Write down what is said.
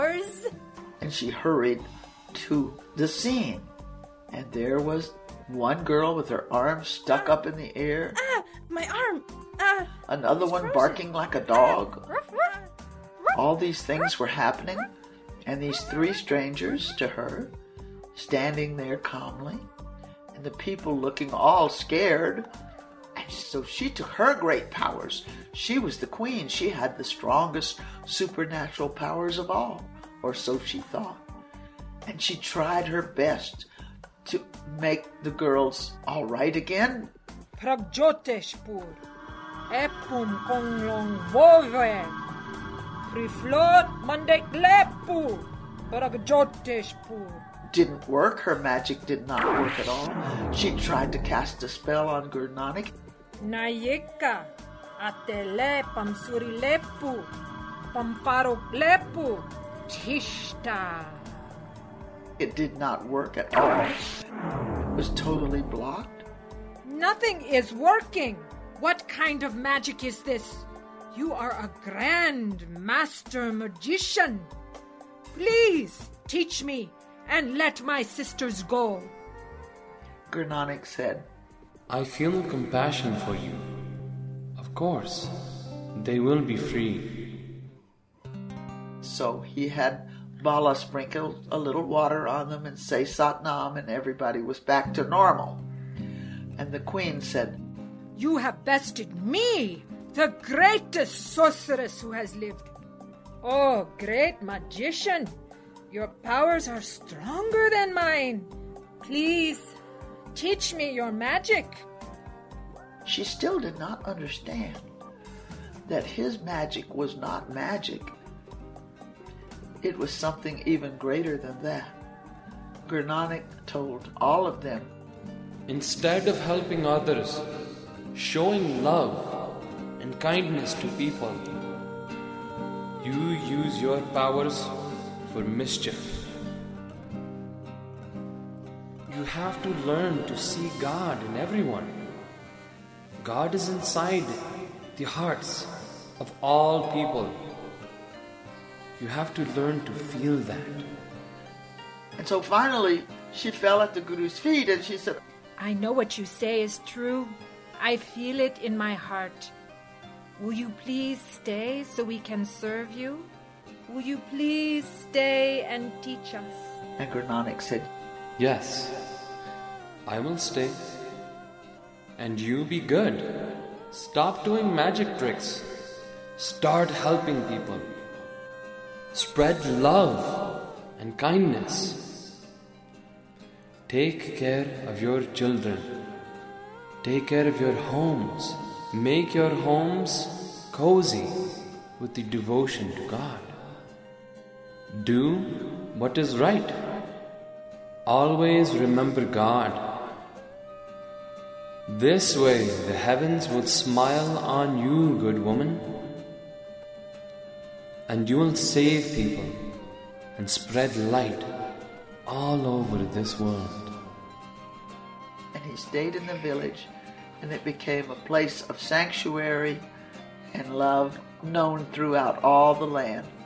powers. And she hurried to the scene. And there was one girl with her arms stuck up in the air. My arm. Another one frozen. barking like a dog. Ruff, ruff. All these things were happening, and these three strangers to her, standing there calmly, and the people looking all scared. And so she took her great powers. She was the queen. She had the strongest supernatural powers of all, or so she thought. And she tried her best to make the girls all right again. Pragjoteshpur, epum konglong vove, priflot mandek lepu, pragjoteshpur. Didn't work. Her magic did not work at all. She tried to cast a spell on Gurnanik. Nayeka, atele pamsuri lepu, pamparok lepu, tishta. It did not work at all. It was totally blocked. Nothing is working. What kind of magic is this? You are a grand master magician. Please teach me and let my sisters go. Gurnanik said, I feel compassion for you. Of course, they will be free. So he had Bala sprinkle a little water on them and say Satnam, and everybody was back to normal. And the queen said, You have bested me, the greatest sorceress who has lived. Oh, great magician, your powers are stronger than mine. Please, teach me your magic. She still did not understand that his magic was not magic. It was something even greater than that. Gurnanik told all of them, Instead of helping others, showing love and kindness to people, you use your powers for mischief. You have to learn to see God in everyone. God is inside the hearts of all people. You have to learn to feel that. And so finally, she fell at the Guru's feet and she said, I know what you say is true. I feel it in my heart. Will you please stay so we can serve you? Will you please stay and teach us? And Gurnanik said, Yes, I will stay. And you be good. Stop doing magic tricks. Start helping people. Spread love and kindness. Take care of your children. Take care of your homes. Make your homes cozy with the devotion to God. Do what is right. Always remember God. This way the heavens would smile on you, good woman, and you will save people and spread light all over this world. And he stayed in the village, and it became a place of sanctuary and love known throughout all the land.